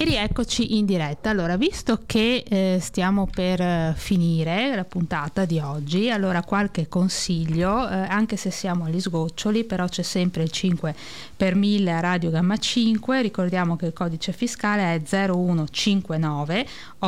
E rieccoci in diretta. Allora, visto che stiamo per finire la puntata di oggi, allora qualche consiglio, anche se siamo agli sgoccioli, però c'è sempre il 5 per 1000 a Radio Gamma 5. Ricordiamo che il codice fiscale è 0159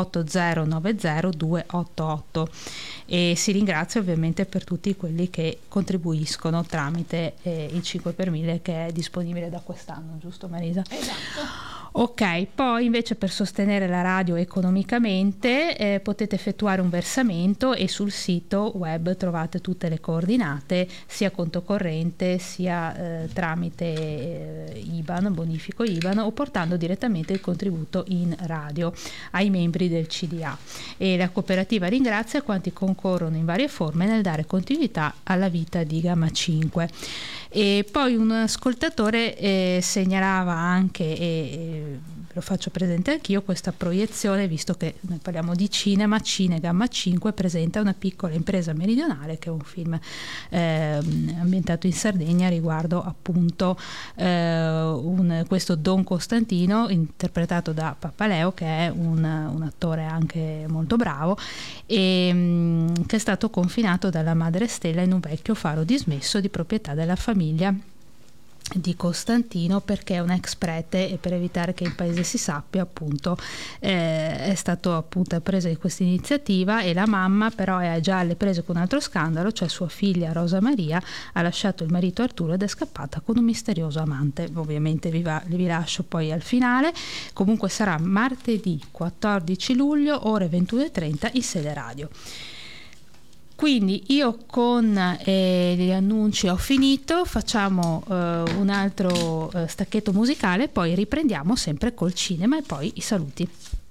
8090 288 e si ringrazia ovviamente per tutti quelli che contribuiscono tramite il 5 per 1000 che è disponibile da quest'anno, giusto Marisa? Esatto. Ok, poi invece per sostenere la radio economicamente potete effettuare un versamento e sul sito web trovate tutte le coordinate, sia conto corrente sia tramite IBAN, bonifico IBAN, o portando direttamente il contributo in radio ai membri del CDA. E la cooperativa ringrazia quanti concorrono in varie forme nel dare continuità alla vita di Gamma 5. E poi un ascoltatore segnalava anche, lo faccio presente anch'io, questa proiezione, visto che noi parliamo di cinema, Cine Gamma 5 presenta Una piccola impresa meridionale, che è un film ambientato in Sardegna riguardo appunto questo Don Costantino, interpretato da Pappaleo, che è un attore anche molto bravo, e che è stato confinato dalla madre Stella in un vecchio faro dismesso di proprietà della famiglia di Costantino, perché è un ex prete, e per evitare che il paese si sappia appunto è stato appunto presa di questa iniziativa, e la mamma però è già alle prese con un altro scandalo, cioè sua figlia Rosa Maria ha lasciato il marito Arturo ed è scappata con un misterioso amante. Ovviamente vi lascio poi al finale. Comunque sarà martedì 14 luglio ore 21:30 in sede radio. Quindi io con gli annunci ho finito, facciamo un altro stacchetto musicale, poi riprendiamo sempre col cinema e poi i saluti.